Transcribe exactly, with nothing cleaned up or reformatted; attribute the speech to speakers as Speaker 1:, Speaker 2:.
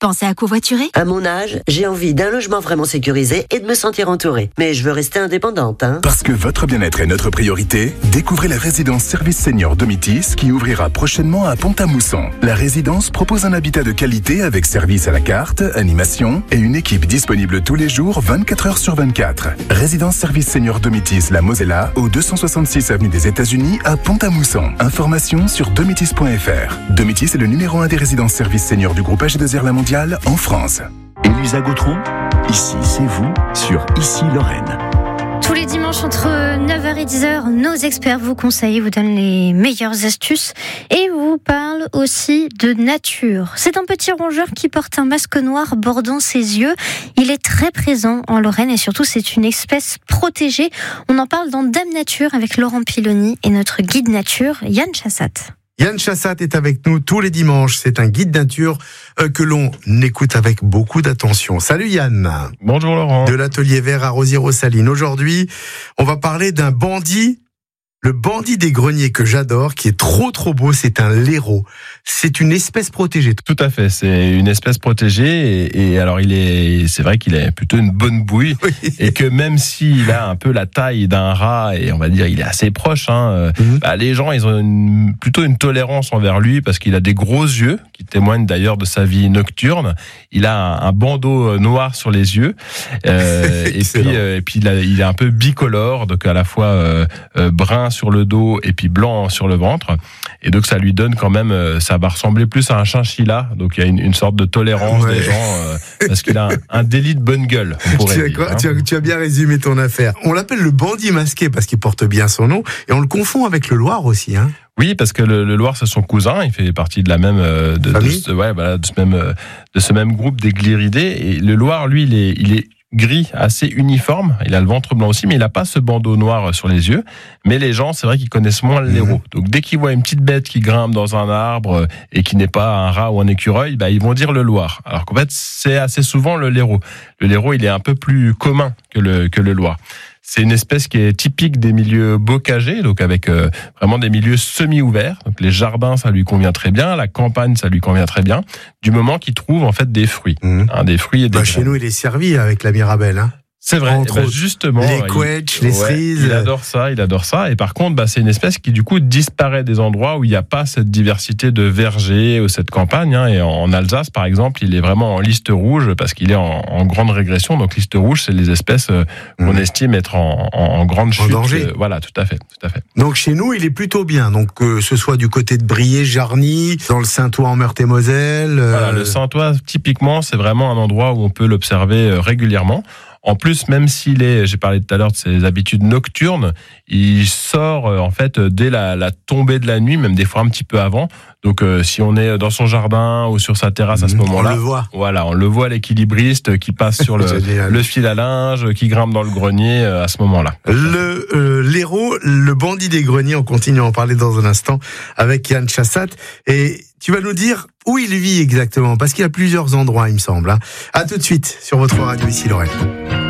Speaker 1: Pensez à covoiturer?
Speaker 2: À mon âge, j'ai envie d'un logement vraiment sécurisé et de me sentir entourée. Mais je veux rester indépendante, hein.
Speaker 3: Parce que votre bien-être est notre priorité, découvrez la résidence Service Senior Domitis qui ouvrira prochainement à Pont-à-Mousson. La résidence propose un habitat de qualité avec service à la carte, animation et une équipe disponible tous les jours vingt-quatre heures sur vingt-quatre. Résidence Service Senior Domitis La Mosella au deux cent soixante-six avenue des États-Unis à Pont-à-Mousson. Information sur domitis point f r. Domitis est le numéro un des résidences services seniors du groupe H deux R La Mondiale en France.
Speaker 4: Elisa Gautreau, ici c'est vous sur Ici Lorraine.
Speaker 5: Tous les dimanches entre neuf heures et dix heures, nos experts vous conseillent, vous donnent les meilleures astuces et vous parlent aussi de nature. C'est un petit rongeur qui porte un masque noir bordant ses yeux. Il est très présent en Lorraine et surtout c'est une espèce protégée. On en parle dans Dame Nature avec Laurent Piloni et notre guide nature Yann Chassat.
Speaker 6: Yann Chassat est avec nous tous les dimanches. C'est un guide nature euh, que l'on écoute avec beaucoup d'attention. Salut Yann.
Speaker 7: Bonjour Laurent.
Speaker 6: De l'atelier vert à Rosières-aux-Salines. Aujourd'hui, on va parler d'un bandit, le bandit des greniers que j'adore, qui est trop trop beau. C'est un laireau. C'est une espèce protégée.
Speaker 7: Tout à fait, c'est une espèce protégée et, et alors il est, c'est vrai qu'il a plutôt une bonne bouille oui. Et que même s'il a un peu la taille d'un rat et on va dire il est assez proche, hein, mmh. bah, les gens ils ont une, plutôt une tolérance envers lui parce qu'il a des gros yeux qui témoignent d'ailleurs de sa vie nocturne. Il a un, un bandeau noir sur les yeux euh, et puis euh, et puis il, a, il est un peu bicolore, donc à la fois euh, euh, brun sur le dos et puis blanc sur le ventre et donc ça lui donne quand même euh, ça va ressembler plus à un chinchilla, donc il y a une, une sorte de tolérance ouais. des gens euh, parce qu'il a un, un délit de bonne gueule. On pourrait
Speaker 6: tu, as,
Speaker 7: dire,
Speaker 6: quoi,
Speaker 7: hein.
Speaker 6: tu, as, tu as bien résumé ton affaire. On l'appelle le bandit masqué parce qu'il porte bien son nom et on le confond avec le Loir aussi, hein.
Speaker 7: Oui, parce que le, le Loir c'est son cousin, il fait partie de la même euh, de, de, ce, ouais, voilà, de ce même euh, de ce même groupe des Gliridés. Et le Loir, lui, il est il est gris, assez uniforme. Il a le ventre blanc aussi, mais il n'a pas ce bandeau noir sur les yeux. Mais les gens, c'est vrai qu'ils connaissent moins le laireau. Donc dès qu'ils voient une petite bête qui grimpe dans un arbre et qui n'est pas un rat ou un écureuil, bah, ils vont dire le Loir. Alors qu'en fait, c'est assez souvent le laireau. Le laireau, il est un peu plus commun que le que le Loir. C'est une espèce qui est typique des milieux bocagers, donc avec euh, vraiment des milieux semi-ouverts. Donc les jardins, ça lui convient très bien, la campagne, ça lui convient très bien, du moment qu'il trouve en fait des fruits, mmh. hein, des fruits et des
Speaker 6: bah, chez nous, il est servi avec la Mirabelle, hein.
Speaker 7: C'est vrai,
Speaker 6: entre
Speaker 7: bah justement.
Speaker 6: Les quetchs, les
Speaker 7: ouais,
Speaker 6: cerises.
Speaker 7: Il adore ça, il adore ça. Et par contre, bah, c'est une espèce qui, du coup, disparaît des endroits où il n'y a pas cette diversité de vergers ou cette campagne. Hein. Et en Alsace, par exemple, il est vraiment en liste rouge parce qu'il est en, en grande régression. Donc, liste rouge, c'est les espèces euh, qu'on mmh. estime être en, en, en grande chute.
Speaker 6: En danger.
Speaker 7: Euh, voilà, tout à fait, tout à fait.
Speaker 6: Donc, chez nous, il est plutôt bien. Donc, que ce soit du côté de Briey, Jarny, dans le Saint-Ouen en Meurthe-et-Moselle. Euh...
Speaker 7: Voilà, le Saint-Ouen, typiquement, c'est vraiment un endroit où on peut l'observer euh, régulièrement. En plus, même s'il est, j'ai parlé tout à l'heure de ses habitudes nocturnes, il sort en fait dès la, la tombée de la nuit, même des fois un petit peu avant. Donc, euh, si on est dans son jardin ou sur sa terrasse à ce moment-là,
Speaker 6: on le voit.
Speaker 7: Voilà, on le voit l'équilibriste qui passe sur le, le fil à linge, qui grimpe dans le grenier euh, à ce moment-là.
Speaker 6: Le euh, l'héros, le bandit des greniers. On continue à en parler dans un instant avec Yann Chassat. Et tu vas nous dire où il vit exactement, parce qu'il y a plusieurs endroits, il me semble. Hein. À tout de suite sur votre radio Ici Lorraine.